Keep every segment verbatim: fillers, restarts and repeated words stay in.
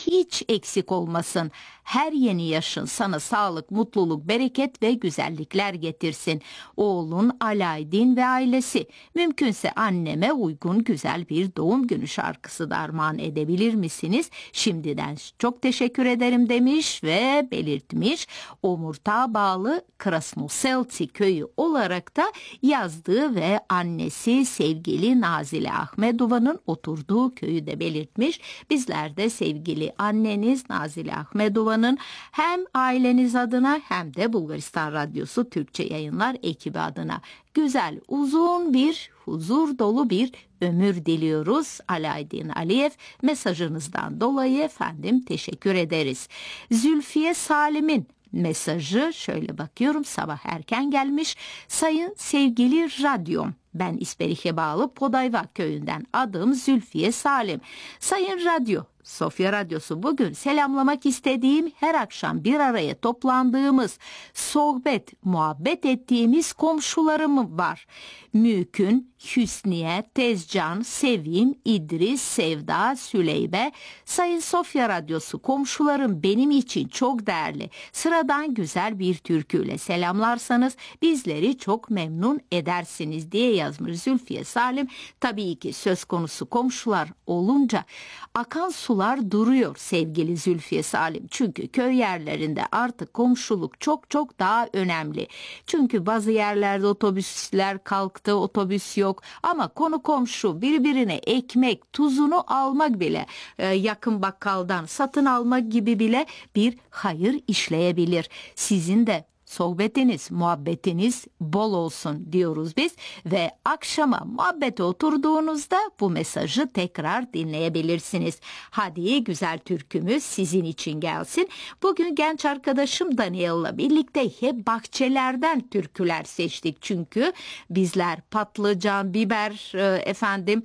hiç eksik olmasın. Her yeni yaşın sana sağlık, mutluluk, bereket ve güzellikler getirsin. Oğlun Alaydin ve ailesi. Mümkünse anneme uygun güzel bir doğum günü şarkısı da armağan edebilir misiniz? Şimdiden çok teşekkür ederim demiş ve belirtmiş. Omurtağa bağlı Krasnoselci köyü olarak da yazdığı ve annesi sevgili Nazile Ahmedova'nın oturduğu köyü de belirtmiş. Bizler de sevgili anneniz Nazile Ahmedova'nın hem aileniz adına hem de Bulgaristan Radyosu Türkçe Yayınlar ekibi adına güzel, uzun bir, huzur dolu bir ömür diliyoruz. Alaydin Aliyev, mesajınızdan dolayı efendim teşekkür ederiz. Zülfiye Salim'in mesajı, şöyle bakıyorum, sabah erken gelmiş. Sayın sevgili radyom, ben İsperih'e bağlı Podayva köyünden, adım Zülfiye Salim. Sayın radyo, Sofya Radyosu, bugün selamlamak istediğim, her akşam bir araya toplandığımız, sohbet, muhabbet ettiğimiz komşularım var. Mükün, Hüsniye, Tezcan, Sevim, İdris, Sevda, Süleybe. Sayın Sofya Radyosu komşularım benim için çok değerli. Sıradan güzel bir türküyle selamlarsanız bizleri çok memnun edersiniz diye yazmış Zülfiye Salim. Tabii ki söz konusu komşular olunca akan sular duruyor sevgili Zülfiye Salim. Çünkü köy yerlerinde artık komşuluk çok çok daha önemli. Çünkü bazı yerlerde otobüsler kalktı, otobüs yok. Ama konu komşu, birbirine ekmek, tuzunu almak bile, e, yakın bakkaldan satın almak gibi bile bir hayır işleyebilir. Sizin de sohbetiniz, muhabbetiniz bol olsun diyoruz biz ve akşama muhabbete oturduğunuzda bu mesajı tekrar dinleyebilirsiniz. Hadi güzel türkümüz sizin için gelsin. Bugün genç arkadaşım Daniel'la birlikte hep bahçelerden türküler seçtik. Çünkü bizler patlıcan, biber, efendim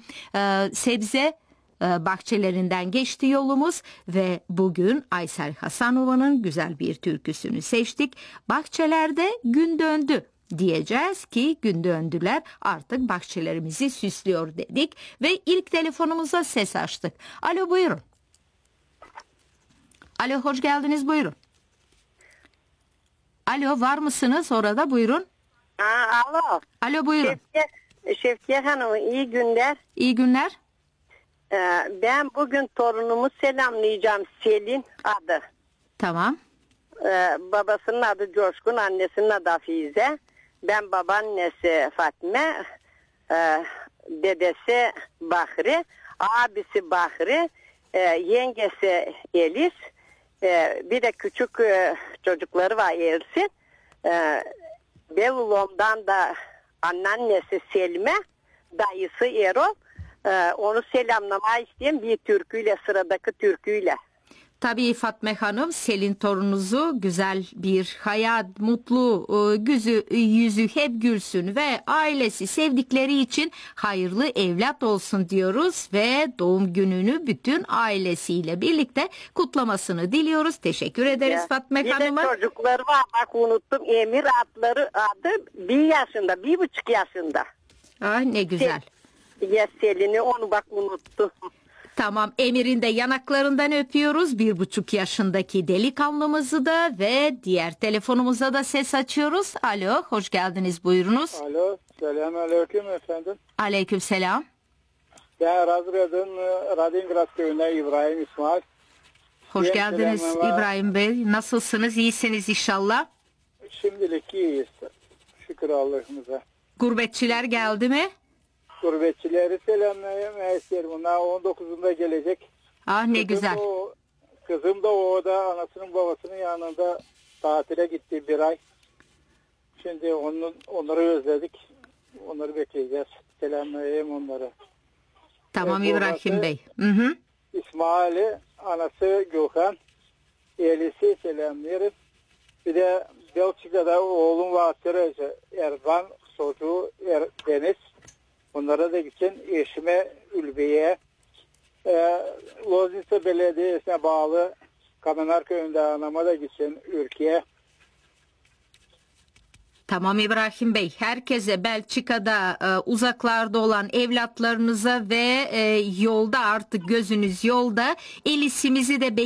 sebze bahçelerinden geçti yolumuz ve bugün Aysel Hasanova'nın güzel bir türküsünü seçtik. Bahçelerde gün döndü diyeceğiz ki gün döndüler, artık bahçelerimizi süslüyor dedik ve ilk telefonumuza ses açtık. Alo, buyurun. Alo, hoş geldiniz, buyurun. Alo, var mısınız orada, buyurun. Aa, alo. Alo, buyurun. Şevkiye, Şevkiye Hanım, iyi günler. İyi günler. Ben bugün torunumu selamlayacağım, Selin adı. Tamam. Ee, babasının adı Coşkun, annesinin adı Hafize. Ben babaannesi Fatime, e, dedesi Bahri, abisi Bahri, e, yengesi Elis, e, bir de küçük e, çocukları var Ersin. E, Bevulom'dan da anneannesi Selime, dayısı Erol. Ee, onu selamlamayı isteyen bir türküyle, sıradaki türküyle. Tabii Fatma Hanım, Selin torununuzu güzel bir hayat, mutlu yüzü, yüzü hep gülsün ve ailesi, sevdikleri için hayırlı evlat olsun diyoruz ve doğum gününü bütün ailesiyle birlikte kutlamasını diliyoruz. Teşekkür ederiz ya, Fatma Hanım'a. Bir de çocukları var, bak unuttum, Emir adları adı bir yaşında, bir buçuk yaşında. Ah, ne güzel. Ya Selin'i, onu bak unuttum. Tamam, Emir'in de yanaklarından öpüyoruz. Bir buçuk yaşındaki delikanlımızı da ve diğer telefonumuza da ses açıyoruz. Alo, hoş geldiniz, buyurunuz. Alo, selamünaleyküm efendim. Aleyküm selam. Ben Razgrad'ın Radingrad köyünden İbrahim İsmail. Hoş Diğer geldiniz selamıma... İbrahim Bey. Nasılsınız, iyisiniz inşallah? Şimdilik iyiyiz. Şükür Allah'ımıza. Gurbetçiler geldi mi? Gurbetçileri selamlamaya isterim. Onlar on dokuzunda gelecek. Ah, ne kızım güzel. O, kızım da orada anasının babasının yanında tatile gitti bir ay. Şimdi onun, onları özledik. Onları bekleyeceğiz. Selamlayayım onları. Tamam e, İbrahim Bey. Hı hı. İsmail'i, anası Gökhan, Elis'i selamlıyorum. Bir de Belçika'da oğlum var, Terece, Erban, çocuğu er, Deniz. Onlara da gitsin. Eşime Ülbe'ye, e, Loznica Belediyesi'ne bağlı Kamenar Köyü'nde anama da gitsin, Ülke'ye. Tamam İbrahim Bey, herkese Belçika'da e, uzaklarda olan evlatlarınıza ve e, yolda artık gözünüz yolda, Elis'imizi de